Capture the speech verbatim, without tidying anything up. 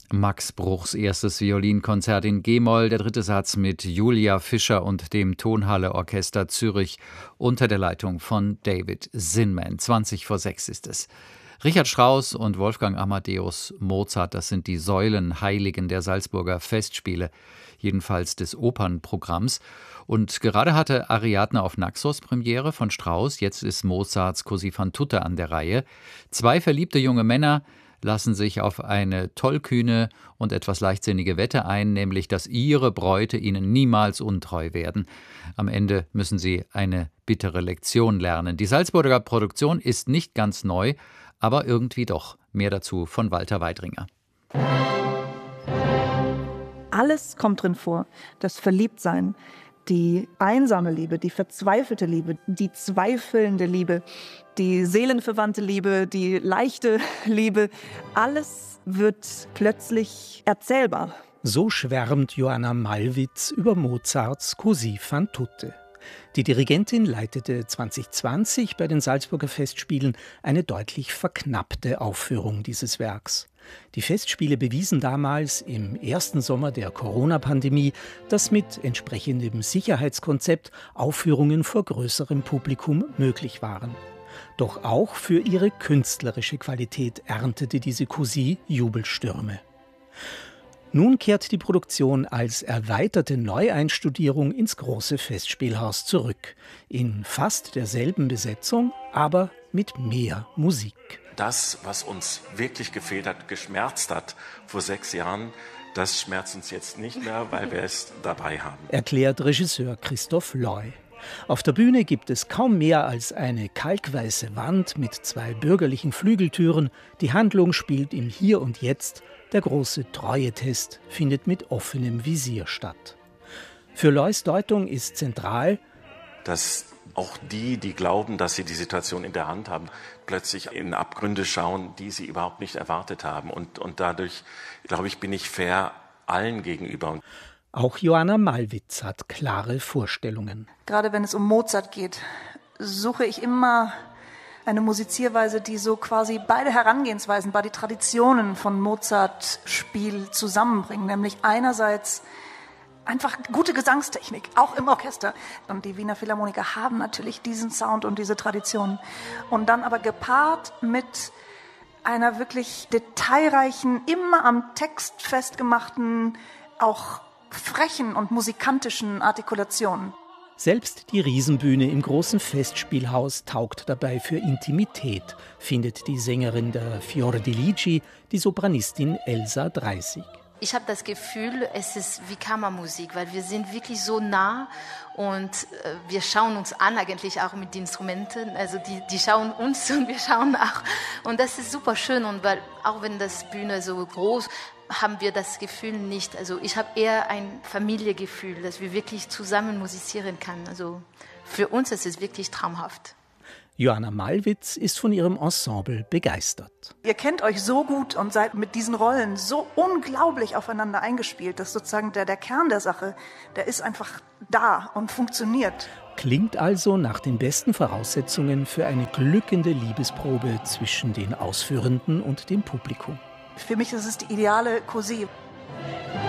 Max Bruchs erstes Violinkonzert in G-Moll, der dritte Satz mit Julia Fischer und dem Tonhalle Orchester Zürich unter der Leitung von David Zinman. zwanzig vor sechs ist es. Richard Strauss und Wolfgang Amadeus Mozart, das sind die Säulenheiligen der Salzburger Festspiele, jedenfalls des Opernprogramms. Und gerade hatte Ariadne auf Naxos Premiere von Strauss, jetzt ist Mozarts Così fan tutte an der Reihe. Zwei verliebte junge Männer lassen sich auf eine tollkühne und etwas leichtsinnige Wette ein, nämlich, dass ihre Bräute ihnen niemals untreu werden. Am Ende müssen sie eine bittere Lektion lernen. Die Salzburger Produktion ist nicht ganz neu, aber irgendwie doch. Mehr dazu von Walter Weidringer. Alles kommt drin vor. Das Verliebtsein, die einsame Liebe, die verzweifelte Liebe, die zweifelnde Liebe, die seelenverwandte Liebe, die leichte Liebe. Alles wird plötzlich erzählbar. So schwärmt Joanna Malwitz über Mozarts Così fan tutte. Die Dirigentin leitete zwanzig zwanzig bei den Salzburger Festspielen eine deutlich verknappte Aufführung dieses Werks. Die Festspiele bewiesen damals im ersten Sommer der Corona-Pandemie, dass mit entsprechendem Sicherheitskonzept Aufführungen vor größerem Publikum möglich waren. Doch auch für ihre künstlerische Qualität erntete diese Così Jubelstürme. Nun kehrt die Produktion als erweiterte Neueinstudierung ins große Festspielhaus zurück. In fast derselben Besetzung, aber mit mehr Musik. Das, was uns wirklich gefehlt hat, geschmerzt hat vor sechs Jahren, das schmerzt uns jetzt nicht mehr, weil wir es dabei haben. Erklärt Regisseur Christoph Loy. Auf der Bühne gibt es kaum mehr als eine kalkweiße Wand mit zwei bürgerlichen Flügeltüren. Die Handlung spielt im Hier und Jetzt. Der große Treuetest findet mit offenem Visier statt. Für Loys Deutung ist zentral, dass auch die, die glauben, dass sie die Situation in der Hand haben, plötzlich in Abgründe schauen, die sie überhaupt nicht erwartet haben. Und, und dadurch, glaube ich, bin ich fair allen gegenüber. Auch Joanna Malwitz hat klare Vorstellungen. Gerade wenn es um Mozart geht, suche ich immer eine Musizierweise, die so quasi beide Herangehensweisen, beide Traditionen von Mozart-Spiel zusammenbringen. Nämlich einerseits einfach gute Gesangstechnik, auch im Orchester. Und die Wiener Philharmoniker haben natürlich diesen Sound und diese Tradition. Und dann aber gepaart mit einer wirklich detailreichen, immer am Text festgemachten, auch frechen und musikantischen Artikulationen. Selbst die Riesenbühne im großen Festspielhaus taugt dabei für Intimität, findet die Sängerin der Fior di Ligi, die Sopranistin Elsa Dreisig. Ich habe das Gefühl, es ist wie Kammermusik, weil wir sind wirklich so nah und äh, wir schauen uns an, eigentlich auch mit den Instrumenten. Also die, die schauen uns und wir schauen auch. Und das ist super schön. Und weil auch wenn das Bühne so groß, haben wir das Gefühl nicht. Also ich habe eher ein Familiengefühl, dass wir wirklich zusammen musizieren können. Also für uns ist es wirklich traumhaft. Joanna Malwitz ist von ihrem Ensemble begeistert. Ihr kennt euch so gut und seid mit diesen Rollen so unglaublich aufeinander eingespielt, dass sozusagen der, der Kern der Sache, der ist einfach da und funktioniert. Klingt also nach den besten Voraussetzungen für eine glückende Liebesprobe zwischen den Ausführenden und dem Publikum. Für mich ist es die ideale Così.